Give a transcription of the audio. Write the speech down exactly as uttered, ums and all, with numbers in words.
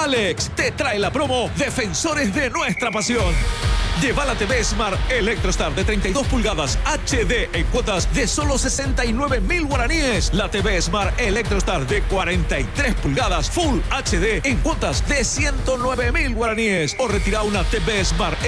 Alex te trae la promo Defensores de nuestra pasión. Lleva la T V Smart Electrostar de treinta y dos pulgadas H D en cuotas de solo sesenta y nueve mil guaraníes. La T V Smart Electrostar de cuarenta y tres pulgadas Full H D en cuotas de ciento nueve mil guaraníes. O retira una T V Smart